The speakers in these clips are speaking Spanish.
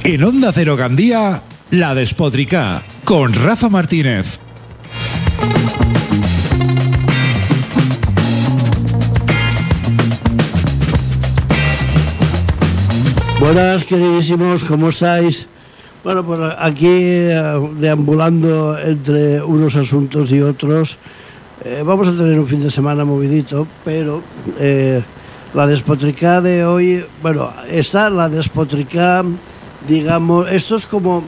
En Onda Cero Gandía, La Despotricá, con Rafa Martínez. Buenas, queridísimos, ¿cómo estáis? Bueno, pues aquí deambulando entre unos asuntos y otros, vamos a tener un fin de semana movidito, pero la despotricá de hoy, bueno, está la despotricá, digamos, esto es como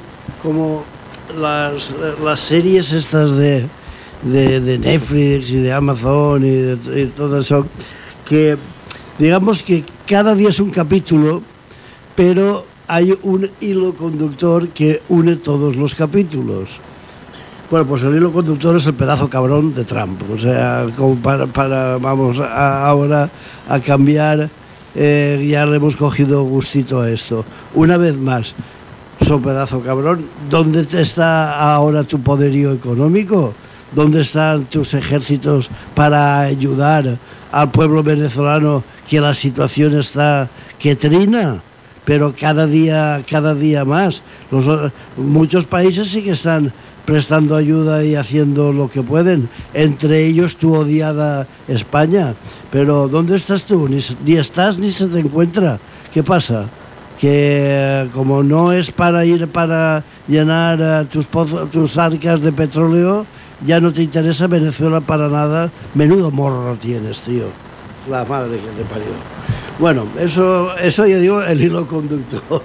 las series estas de Netflix y de Amazon y todo eso, que digamos que cada día es un capítulo, pero hay un hilo conductor que une todos los capítulos. Bueno, pues el hilo conductor es el pedazo cabrón de Trump. O sea, como para vamos ahora a cambiar, ya le hemos cogido gustito a esto. Una vez más, so pedazo cabrón, ¿dónde está ahora tu poderío económico? ¿Dónde están tus ejércitos para ayudar al pueblo venezolano, que la situación está que trina? Pero cada día más. Muchos países sí que están prestando ayuda y haciendo lo que pueden, entre ellos tu odiada España. Pero ¿dónde estás tú? Ni estás ni se te encuentra. ¿Qué pasa? Que como no es para ir para llenar tus arcas de petróleo, ya no te interesa Venezuela para nada. Menudo morro tienes, tío. La madre que te parió. Bueno, eso ya digo, el hilo conductor.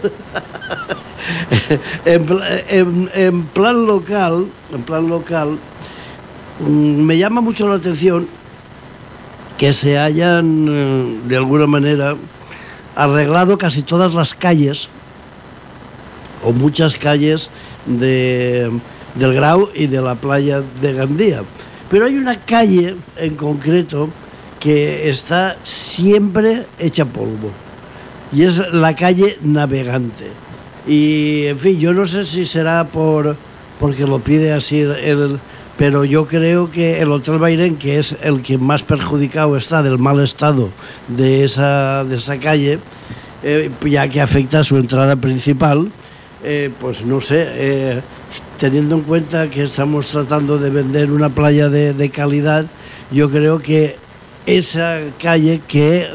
en plan local, me llama mucho la atención que se hayan, de alguna manera, arreglado casi todas las calles, o muchas calles del Grau y de la playa de Gandía. Pero hay una calle en concreto que está siempre hecha polvo, y es la calle Navegante. Y en fin, yo no sé si será porque lo pide así pero yo creo que el Hotel Bairén, que es el que más perjudicado está del mal estado de esa calle, ya que afecta a su entrada principal, pues no sé, teniendo en cuenta que estamos tratando de vender una playa de calidad, yo creo que esa calle, que